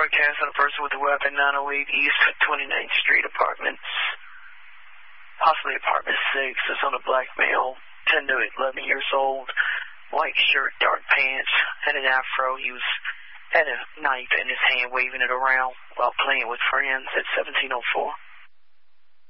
broadcast on a person with a weapon, 908 East 29th Street, apartments, possibly apartment 6. It's on a black male, 10 to 11 years old, white shirt, dark pants, had an afro. He had a knife in his hand, waving it around while playing with friends at 1704.